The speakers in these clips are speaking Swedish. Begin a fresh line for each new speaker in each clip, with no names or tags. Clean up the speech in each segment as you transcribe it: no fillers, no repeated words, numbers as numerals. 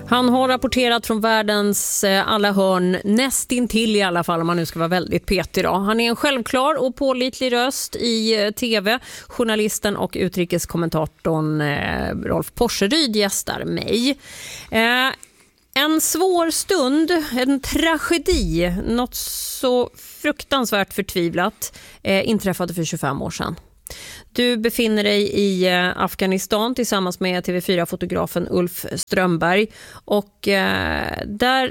Han har rapporterat från världens alla hörn, nästintill i alla fall om man nu ska vara väldigt petig idag. Han är en självklar och pålitlig röst i tv. Journalisten och utrikeskommentatorn Rolf Porseryd gästar mig. En svår stund, en tragedi, något så fruktansvärt förtvivlat inträffade för 25 år sedan. Du befinner dig i Afghanistan tillsammans med TV4-fotografen Ulf Strömberg och där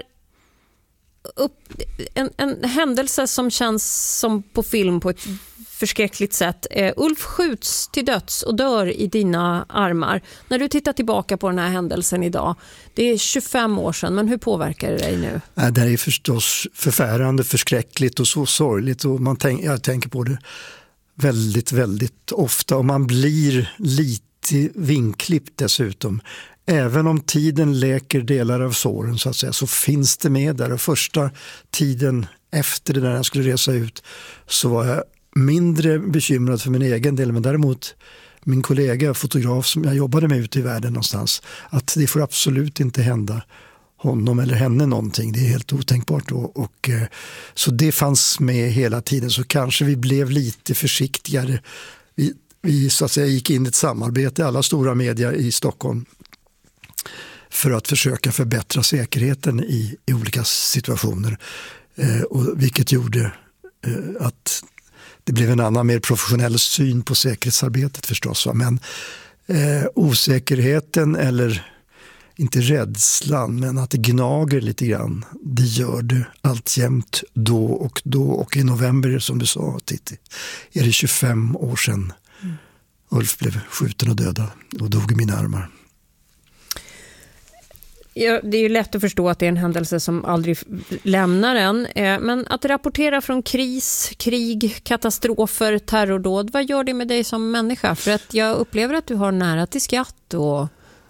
en händelse som känns som på film på ett förskräckligt sätt. Ulf skjuts till döds och dör i dina armar. När du tittar tillbaka på den här händelsen idag, det är 25 år sedan, men hur påverkar det dig nu?
Det är förstås förfärande, förskräckligt och så sorgligt och jag tänker på det väldigt, väldigt ofta och man blir lite vinklippt dessutom. Även om tiden läker delar av såren så att säga, så finns det med där. Och första tiden efter det där jag skulle resa ut så var jag mindre bekymrad för min egen del, men däremot min kollega, fotograf som jag jobbade med ute i världen någonstans, att det får absolut inte hända honom eller henne någonting. Det är helt otänkbart. Och så det fanns med hela tiden, så kanske vi blev lite försiktigare. Vi så att säga gick in i ett samarbete, alla stora media i Stockholm, för att försöka förbättra säkerheten i olika situationer. Och vilket gjorde att det blev en annan, mer professionell syn på säkerhetsarbetet förstås. Men osäkerheten, eller inte rädslan, men att det gnager lite grann, det gör det alltjämt då. Och i november, som du sa Titti, är det 25 år sedan Ulf blev skjuten och dödad och dog i mina armar.
Ja, det är ju lätt att förstå att det är en händelse som aldrig lämnar en. Men att rapportera från krig, katastrofer, terrordåd, vad gör det med dig som människa? För att jag upplever att du har nära till skratt och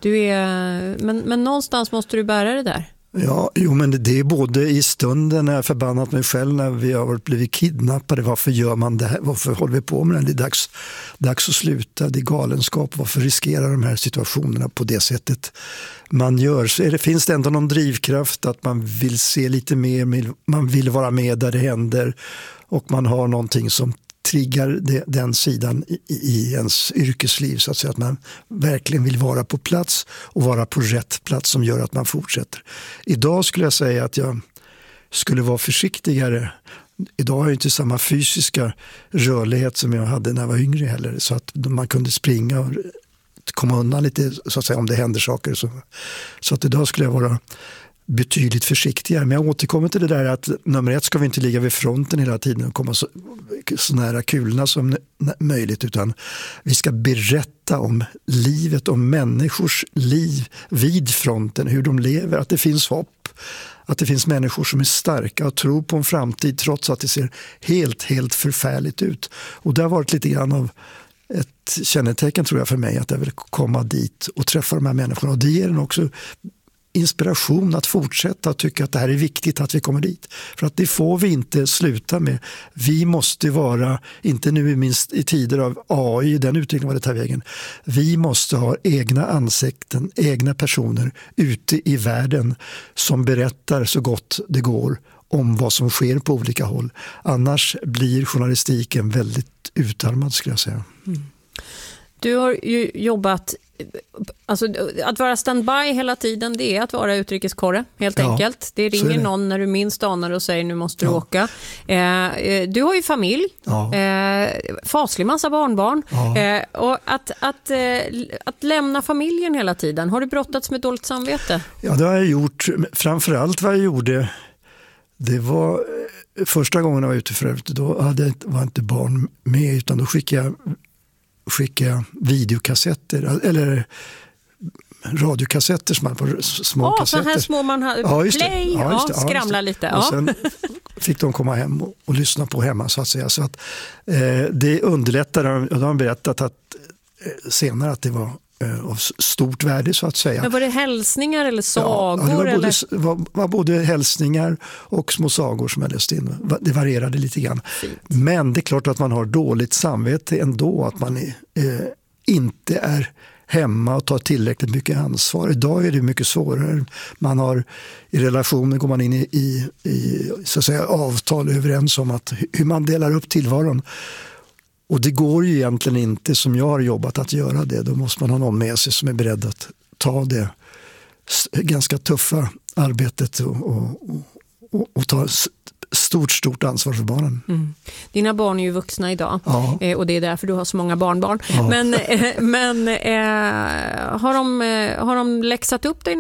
men någonstans måste du bära det där. Ja,
men det är både i stunden när jag förbannat mig själv när vi har blivit kidnappade. Varför gör man det här? Varför håller vi på med det? Det är dags att sluta. Det är galenskap. Varför riskera de här situationerna på det sättet man gör? Så finns det ändå någon drivkraft att man vill se lite mer, man vill vara med där det händer och man har någonting som triggar den sidan i ens yrkesliv, så att säga, att man verkligen vill vara på plats och vara på rätt plats som gör att man fortsätter. Idag skulle jag säga att jag skulle vara försiktigare. Idag har jag inte samma fysiska rörlighet som jag hade när jag var yngre heller, så att man kunde springa och komma undan lite, så att säga, om det händer saker. Så att idag skulle jag vara betydligt försiktigare. Men jag återkommer till det där att nummer 1 ska vi inte ligga vid fronten hela tiden och komma så nära kulorna som möjligt, utan vi ska berätta om livet, om människors liv vid fronten, hur de lever, att det finns hopp, att det finns människor som är starka och tror på en framtid trots att det ser helt förfärligt ut. Och det har varit lite grann av ett kännetecken, tror jag, för mig, att jag vill komma dit och träffa de här människorna, och det ger en också inspiration att fortsätta och tycka att det här är viktigt att vi kommer dit. För att det får vi inte sluta med. Vi måste vara, inte nu minst i tider av AI, den utvecklingen var det tar vägen. Vi måste ha egna ansikten, egna personer ute i världen som berättar så gott det går om vad som sker på olika håll. Annars blir journalistiken väldigt utarmad, skulle jag säga.
Du har ju jobbat, alltså att vara standby hela tiden, det är att vara utrikeskorre helt enkelt. Det ringer någon när du minst anar och säger nu måste du åka. Du har ju familj, faslig massa barnbarn. Och att lämna familjen hela tiden, har du brottats med dåligt samvete? Ja,
det har jag gjort. Framförallt vad jag gjorde, det var första gången jag var ute för övrigt, då var inte barn med, utan då skickade jag videokassetter eller radiokassetter som man på små kassetter.
Så här små man har play och skramla lite.
Och sen fick de komma hem och lyssna på hemma, så att säga. Så att det underlättade, och de har berättat att senare att det var av stort värde, så att säga.
Men var det hälsningar eller sagor?
Ja, det var både hälsningar och små sagor som jag läste in. Det varierade lite grann. Fint. Men det är klart att man har dåligt samvete ändå, att man inte är hemma och tar tillräckligt mycket ansvar. Idag är det mycket svårare. Man har i relationer går man in i så att säga avtal överens om att hur man delar upp tillvaron. Och det går ju egentligen inte som jag har jobbat att göra det. Då måste man ha någon med sig som är beredd att ta det ganska tuffa arbetet och ta stort ansvar för barnen.
Mm. Dina barn är ju vuxna idag,
ja.
Och det är därför du har så många barnbarn.
Ja.
Men har de läxat upp dig